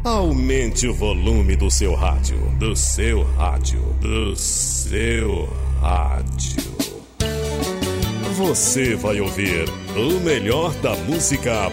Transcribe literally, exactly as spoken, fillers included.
Aumente o volume do seu rádio, do seu rádio, do seu rádio. Você vai ouvir o melhor da música